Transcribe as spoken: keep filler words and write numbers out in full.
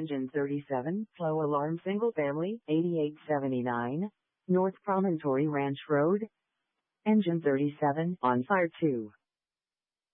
Engine thirty-seven, flow alarm single family, eighty-eight seventy-nine, North Promontory Ranch Road. Engine thirty-seven, on fire two.